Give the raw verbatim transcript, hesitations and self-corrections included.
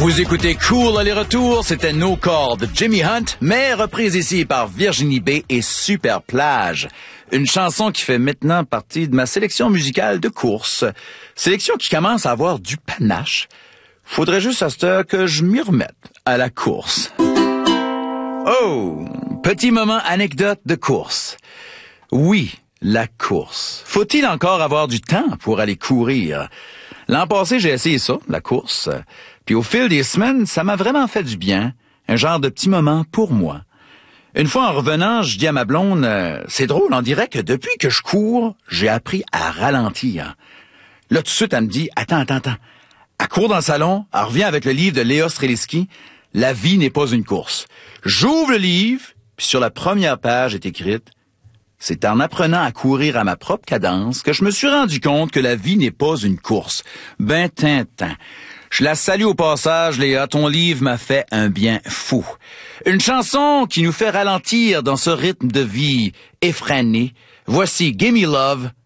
Vous écoutez Cool aller-retour, c'était No Call de Jimmy Hunt, mais reprise ici par Virginie B et Super Plage. Une chanson qui fait maintenant partie de ma sélection musicale de course. Sélection qui commence à avoir du panache. Faudrait juste à cette heure que je m'y remette à la course. Oh, petit moment anecdote de course. Oui, la course. Faut-il encore avoir du temps pour aller courir? L'an passé, j'ai essayé ça, la course. Puis au fil des semaines, ça m'a vraiment fait du bien. Un genre de petit moment pour moi. Une fois en revenant, je dis à ma blonde, euh, c'est drôle, on dirait que depuis que je cours, j'ai appris à ralentir. Là, tout de suite, elle me dit, attends, attends, attends. Elle court dans le salon, elle revient avec le livre de Léa Streliski, La vie n'est pas une course. J'ouvre le livre, puis sur la première page est écrite, c'est en apprenant à courir à ma propre cadence que je me suis rendu compte que la vie n'est pas une course. Ben, tintin. Je la salue au passage, Léa. Ton livre m'a fait un bien fou. Une chanson qui nous fait ralentir dans ce rythme de vie effréné. Voici Gimme Love